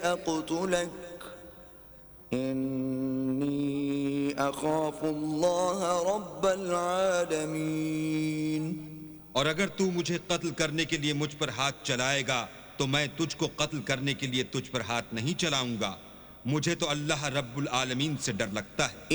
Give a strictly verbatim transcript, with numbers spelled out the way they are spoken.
अक़्तुलक इन्नी अख़ाफ़ुल्लाह रब्बल आलमीन। और अगर तू मुझे कत्ल करने के लिए मुझ पर हाथ चलाएगा तो मैं तुझको कत्ल करने के लिए तुझ पर हाथ नहीं चलाऊंगा। मुझे तो अल्लाह रब्बुल आलमीन से डर लगता है।